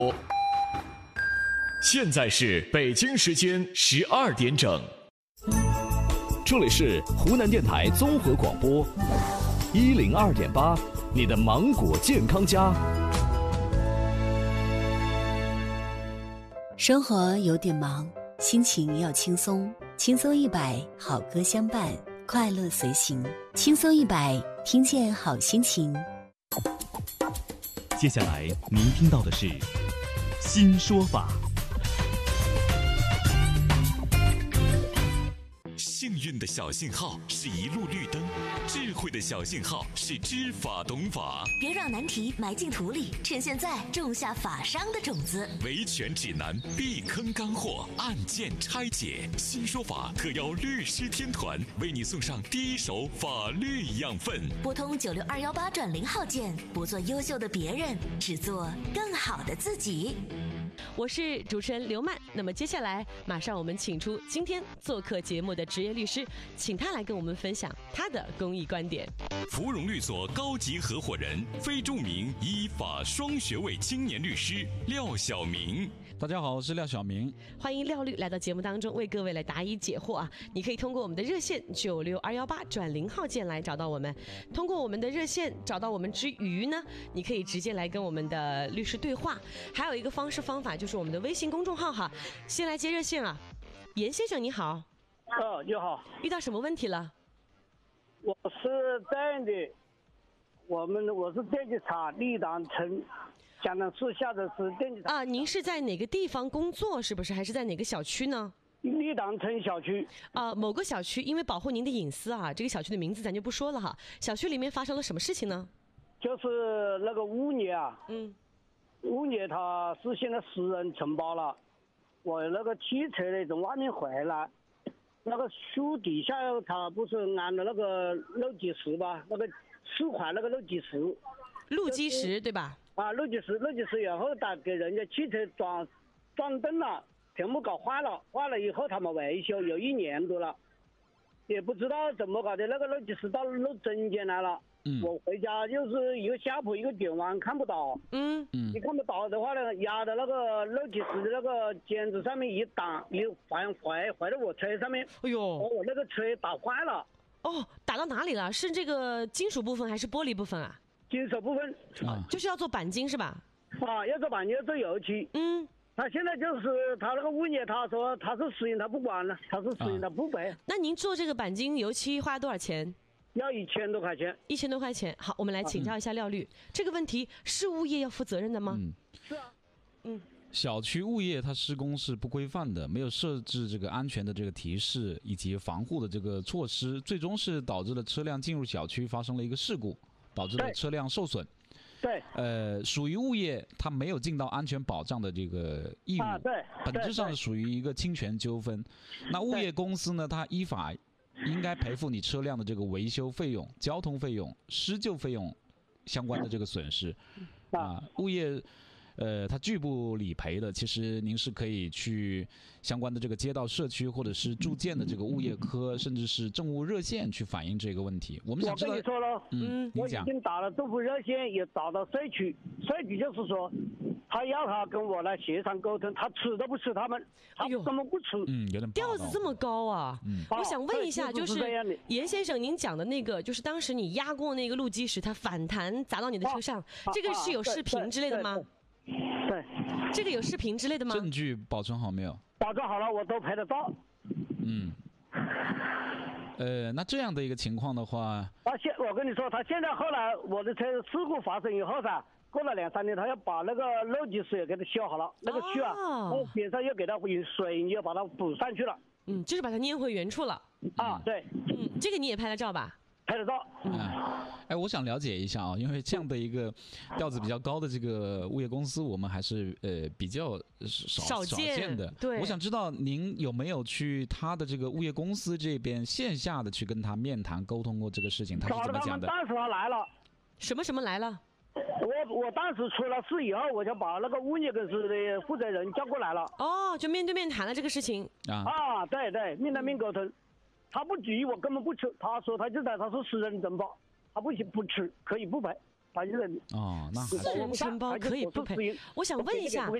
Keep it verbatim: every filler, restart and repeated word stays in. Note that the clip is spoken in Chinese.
现在是北京时间十二点整， 这里是湖南电台综合广播一零二点八，你的芒果健康家。 生活有点忙，心情要轻松，轻松一百，好歌相伴，快乐随行，轻松一百，听见好心情。 接下来您听到的是新说法。 幸运的小信号是一路绿灯，智慧的小信号是知法懂法。 别让难题埋进土里，趁现在种下法商的种子。 维权指南，避坑干货，案件拆解。新说法特邀律师天团为你送上第一手法律养分。 拨通九六二幺八转零号键，不做优秀的别人，只做更好的自己。 我是主持人刘曼，那么接下来马上我们请出今天做客节目的职业律师，请他来跟我们分享他的公益观点。 芙蓉律所高级合伙人，非著名依法双学位青年律师廖晓明。 大家好，我是廖晓明， 欢迎廖律来到节目当中，为各位来答疑解惑啊！你可以通过我们的热线九六二幺八转零号键来找到我们，通过我们的热线找到我们之余呢，你可以直接来跟我们的律师对话。还有一个方式方法就是我们的微信公众号哈，先来接热线啊，严先生你好。 哦，你好。 遇到什么问题了？ 我是这样的，我们我是电机厂立党城。江南市下的是电机厂啊，您是在哪个地方工作？是不是？还是在哪个小区呢？ 立党城小区啊，某个小区，因为保护您的隐私啊，这个小区的名字咱就不说了哈。小区里面发生了什么事情呢？ 就是那个物业啊， 嗯， 物业它是现在私人承包了，我那个汽车呢从外面回来，那个树底下它不是安了那个路基石吧？那个四块那个路基石， 路基石、就是、对吧？ 啊，路基石，路基石，然后他给人家汽车装装灯了，全部搞坏了，坏了以后他们维修有一年多了，也不知道怎么搞的，那个路基石到路中间来了。嗯，我回家就是一个下坡一个转弯看不到。嗯嗯，你看不到的话呢，压在那个路基石的那个尖子上面一挡，一环怀怀到我车上面。 哎呦， 我那个车打坏了。 哦，打到哪里了？是这个金属部分还是玻璃部分啊？ 金属部分啊，就是要做钣金是吧？ 啊，要做钣金，要做油漆。嗯，他现在就是他那个物业，他说他是私营，他不管了，他是私营，他不赔、啊。 那您做这个钣金油漆花多少钱？ 要一千多块钱。 一千多块钱。好，我们来请教一下廖律，嗯、这个问题是物业要负责任的吗？ 嗯， 是啊。 嗯，小区物业它施工是不规范的，没有设置这个安全的这个提示以及防护的这个措施，最终是导致了车辆进入小区发生了一个事故，导致了车辆受损。 对， 呃，属于物业，它没有尽到安全保障的这个义务， 啊、对， 本质上是属于一个侵权纠纷。那物业公司呢，它依法应该赔付你车辆的这个维修费用、交通费用、施救费用相关的这个损失。啊，物业。呃，他拒不理赔的，其实您是可以去相关的这个街道社区或者是住建的这个物业科，甚至是政务热线去反映这个问题。我们想知道， 我跟你说了， 嗯， 我已经打了政府热线，也找到社区，社区就是说，他要他跟我来协商沟通，他吃都不吃他们，他根本不吃。 嗯，有点调子这么高啊！嗯，我想问一下，就是严先生，您讲的那个，就是当时你压过那个路基时，它反弹砸到你的车上，啊、这个是有视频之类的吗？ 对， 这个有视频之类的吗？ 证据保存好没有？ 保存好了，我都拍得到。 嗯，呃，那这样的一个情况的话， 他现我跟你说，他现在后来我的车事故发生以后噻，过了两三年，他要把那个路基石也给他修好了，那个区啊，那个边上又给他用水又把它补上去了。 嗯，就是把它粘回原处了。 啊，对。 嗯，这个你也拍了照吧？ 拍得到。 嗯，哎，我想了解一下啊，因为这样的一个调子比较高的这个物业公司，我们还是呃比较少少见, 少见的。 对， 我想知道您有没有去他的这个物业公司这边线下的去跟他面谈沟通过这个事情，他是怎么讲的？ 当时他来了。 什么什么来了？ 我我当时出了事以后，我就把那个物业公司的负责人叫过来了。 哦，就面对面谈了这个事情。 啊啊，对对，面对面沟通。他不急，我根本不吃。他说他就在他是私人承包，他不行不吃，可以不赔。 他就是哦，那还私人承包可以不赔。我想问一下，